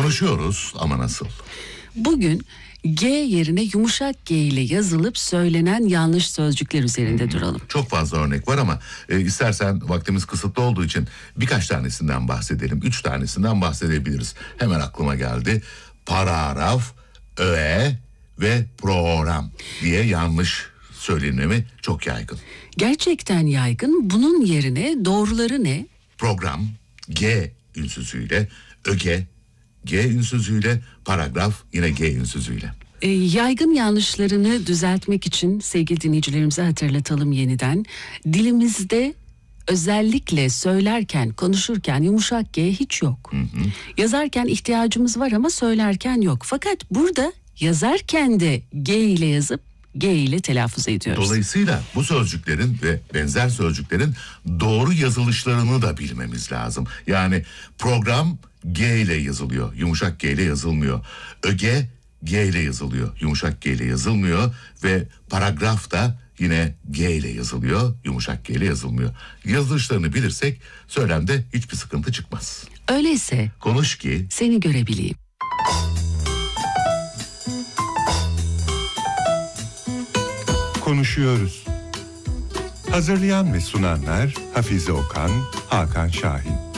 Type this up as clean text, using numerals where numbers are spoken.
Konuşuyoruz ama nasıl? Bugün G yerine yumuşak G ile yazılıp söylenen yanlış sözcükler üzerinde duralım. Çok fazla örnek var ama istersen vaktimiz kısıtlı olduğu için birkaç tanesinden bahsedelim. 3 tanesinden bahsedebiliriz. Hemen aklıma geldi. Paragraf, öğe ve program diye yanlış söylenimi çok yaygın. Gerçekten yaygın. Bunun yerine doğruları ne? Program, G ünsüzüyle, öge, G ünsüzüyle, paragraf yine G ünsüzüyle. Yaygın yanlışlarını düzeltmek için sevgili dinleyicilerimize hatırlatalım yeniden. Dilimizde özellikle söylerken, konuşurken yumuşak G hiç yok. Yazarken ihtiyacımız var ama söylerken yok. Fakat burada yazarken de G ile yazıp G ile telaffuz ediyoruz. Dolayısıyla bu sözcüklerin ve benzer sözcüklerin doğru yazılışlarını da bilmemiz lazım. Yani program G ile yazılıyor, yumuşak G ile yazılmıyor. Öge G ile yazılıyor, yumuşak G ile yazılmıyor ve paragraf da yine G ile yazılıyor, yumuşak G ile yazılmıyor. Yazılışlarını bilirsek söylemde hiçbir sıkıntı çıkmaz. Öyleyse Konuş ki seni görebileyim. Konuşuyoruz. Hazırlayan ve sunanlar Hafize Okan, Hakan Şahin.